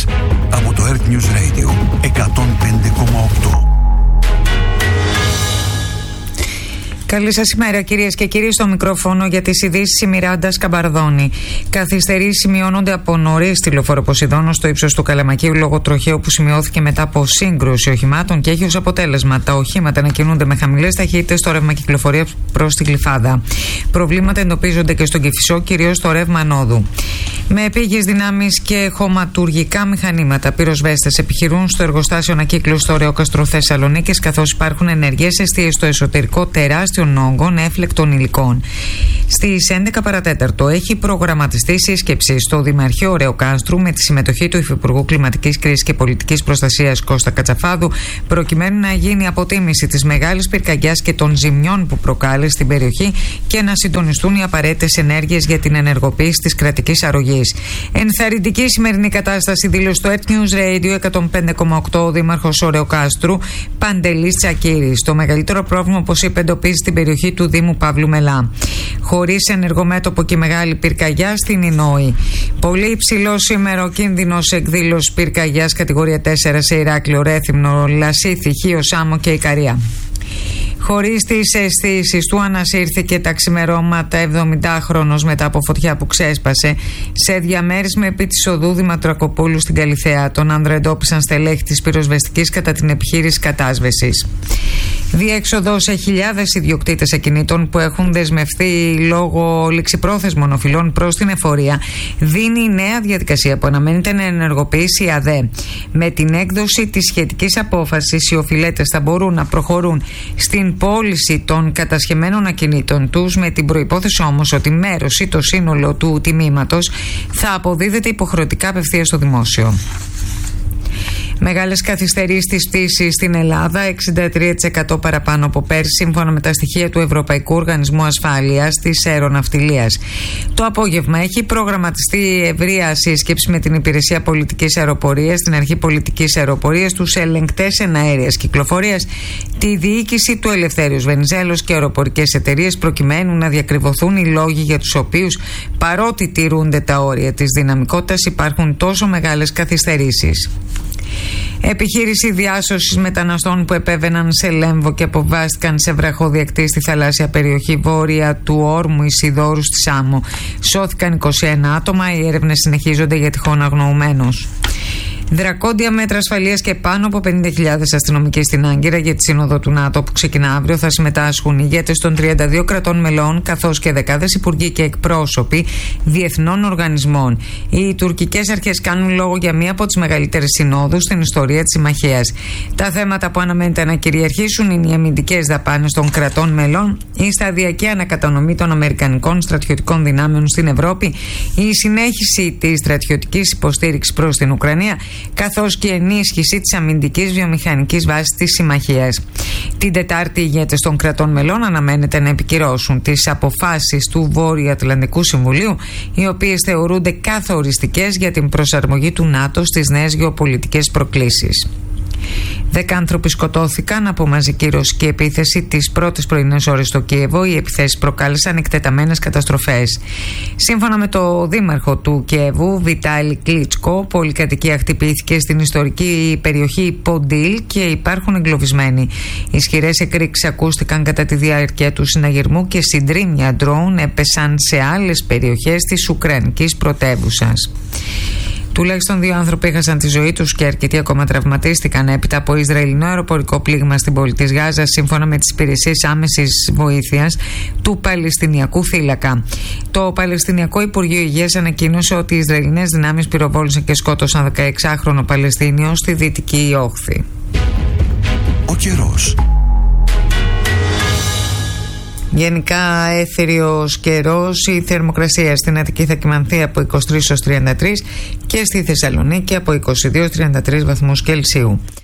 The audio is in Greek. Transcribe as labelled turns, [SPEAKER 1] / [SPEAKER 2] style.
[SPEAKER 1] Ώρες από το Earth News Radio 105,8.
[SPEAKER 2] Καλή σας ημέρα, κυρίες και κύριοι. Στο μικρόφωνο για τις ειδήσεις η Μιράντα Σκαμπαρδόνη. Καθυστερήσεις σημειώνονται από νωρίς στη λεωφόρο Ποσειδώνος στο ύψος του Καλαμακίου λόγω τροχαίου που σημειώθηκε μετά από σύγκρουση οχημάτων και έχει ως αποτέλεσμα τα οχήματα να κινούνται με χαμηλές ταχύτητες στο ρεύμα κυκλοφορίας προς τη Γλυφάδα. Προβλήματα εντοπίζονται και στον Κηφισό, κυρίως στο ρεύμα ανόδου. Με επίγειες δυνάμεις και χωματουργικά μηχανήματα, πυροσβέστες επιχειρούν στο εργοστάσιο ανακύκλωση στο Ρεόκαστρο Θεσσαλονίκης, καθώς υπάρχουν ενεργές εστίες στο εσωτερικό τεράστιων όγκων έφλεκτων υλικών. Στις 11 παρατέταρτο έχει προγραμματιστεί σύσκεψη στο Δημαρχείο Ρεοκάστρου με τη συμμετοχή του Υφυπουργού Κλιματικής Κρίσης και Πολιτικής Προστασίας Κώστα Κατσαφάδου, προκειμένου να γίνει αποτίμηση της μεγάλης πυρκαγιάς και των ζημιών που προκάλεσε στην περιοχή και να συντονιστούν οι απαραίτητες ενέργειες για την ενεργοποίηση της κρατικής αρρωγής. Ενθαρρυντική σημερινή κατάσταση δήλωσε στο Earth News Radio 105,8 ο Δήμαρχος Ρεοκάστρου Παντελής Τσακύρης. Το μεγαλύτερο πρόβλημα, όπως είπε, εντοπίζει στην περιοχή του Δήμου Παύλου Μελά. Χωρίς ενεργομέτωπο και μεγάλη πυρκαγιά στην Ινόη. Πολύ υψηλό σήμερα ο κίνδυνος εκδήλωσης πυρκαγιάς κατηγορία 4 σε Ηράκλειο, Ρέθυμνο, Λασίθι, Χίο, Σάμο και Ικαρία. Χωρίς τις αισθήσεις του ανασύρθηκε τα ξημερώματα 70χρονος μετά από φωτιά που ξέσπασε σε διαμέρισμα επί της οδού Δημητρακοπούλου στην Καλιθέα. Τον άνδρα εντόπισαν στελέχη της πυροσβεστικής κατά την επιχείρηση κατάσβεσης. Διέξοδο σε χιλιάδες ιδιοκτήτες ακινήτων που έχουν δεσμευθεί λόγω ληξιπρόθεσμων οφειλών προς την εφορία δίνει νέα διαδικασία που αναμένεται να ενεργοποιήσει η ΑΔΕ. Με την έκδοση της σχετικής απόφασης, οι οφειλέτες θα μπορούν να προχωρούν στην πώληση των κατασχεμένων ακινήτων τους, με την προϋπόθεση όμως ότι μέρος ή το σύνολο του τιμήματος θα αποδίδεται υποχρεωτικά απευθείας στο δημόσιο. Μεγάλες καθυστερήσεις στις πτήσεις στην Ελλάδα, 63% παραπάνω από πέρσι, σύμφωνα με τα στοιχεία του Ευρωπαϊκού Οργανισμού Ασφάλειας της Αεροναυτιλίας. Το απόγευμα έχει προγραμματιστεί ευρεία σύσκεψη με την Υπηρεσία Πολιτικής Αεροπορίας, την Αρχή Πολιτικής Αεροπορίας, τους ελεγκτές εναέριας κυκλοφορίας, τη διοίκηση του Ελευθέριος Βενιζέλος και αεροπορικές εταιρείες, προκειμένου να διακριβωθούν οι λόγοι για τους οποίους, παρότι τηρούνται τα όρια της δυναμικότητας, υπάρχουν τόσο μεγάλες καθυστερήσεις. Επιχείρηση διάσωσης μεταναστών που επέβαιναν σε Λέμβο και αποβάστηκαν σε βραχοδιακτή στη θαλάσσια περιοχή βόρεια του όρμου Ισιδώρου στη Σάμο. Σώθηκαν 21 άτομα, οι έρευνες συνεχίζονται για τυχόν αγνοωμένους. Δρακόντια μέτρα ασφαλείας και πάνω από 50.000 αστυνομικοί στην Άγκυρα για τη Σύνοδο του ΝΑΤΟ που ξεκινά αύριο. Θα συμμετάσχουν ηγέτες των 32 κρατών μελών, καθώς και δεκάδες υπουργοί και εκπρόσωποι διεθνών οργανισμών. Οι τουρκικές αρχές κάνουν λόγο για μία από τις μεγαλύτερες συνόδους στην ιστορία της συμμαχίας. Τα θέματα που αναμένεται να κυριαρχήσουν είναι οι αμυντικές δαπάνες των κρατών μελών, η σταδιακή ανακατανομή των αμερικανικών στρατιωτικών δυνάμεων στην Ευρώπη, η συνέχιση της στρατιωτικής υποστήριξης προς την Ουκρανία, καθώς και ενίσχυση της αμυντικής βιομηχανικής βάσης της συμμαχίας. Την Τετάρτη, οι ηγέτες των κρατών μελών αναμένεται να επικυρώσουν τις αποφάσεις του Βόρειο Ατλαντικού Συμβουλίου, οι οποίες θεωρούνται καθοριστικές για την προσαρμογή του ΝΑΤΟ στις νέες γεωπολιτικές προκλήσεις. 10 άνθρωποι σκοτώθηκαν από μαζική ρωσική επίθεση τις πρώτες πρωινές ώρες στο Κίεβο. Οι επιθέσεις προκάλεσαν εκτεταμένες καταστροφές. Σύμφωνα με το δήμαρχο του Κιέβου, Βιτάλη Κλίτσκο, πολυκατοικία χτυπήθηκε στην ιστορική περιοχή Ποντίλ και υπάρχουν εγκλωβισμένοι. Ισχυρές εκρήξεις ακούστηκαν κατά τη διάρκεια του συναγερμού και συντρίμμια ντρόουν έπεσαν σε άλλες περιοχές της Ουκρανικής πρωτεύουσας. Τουλάχιστον 2 άνθρωποι έχασαν τη ζωή τους και αρκετοί ακόμα τραυματίστηκαν έπειτα από Ισραηλινό αεροπορικό πλήγμα στην πόλη της Γάζας, σύμφωνα με τις υπηρεσίες άμεσης βοήθειας του Παλαιστινιακού θύλακα. Το Παλαιστινιακό Υπουργείο Υγείας ανακοίνωσε ότι οι Ισραηλινές δυνάμεις πυροβόλησαν και σκότωσαν 16χρονο Παλαιστίνιο στη Δυτική Όχθη.
[SPEAKER 1] Ο καιρός.
[SPEAKER 2] Γενικά έθριος καιρός, η θερμοκρασία στην Αττική θα κυμανθεί από 23 έως 33 και στη Θεσσαλονίκη από 22 έως 33 βαθμούς Κελσίου.